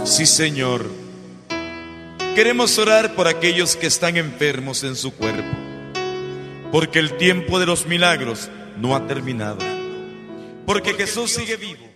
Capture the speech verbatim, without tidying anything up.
Sí, Señor. Queremos orar por aquellos que están enfermos en su cuerpo, porque el tiempo de los milagros no ha terminado, porque Jesús sigue vivo.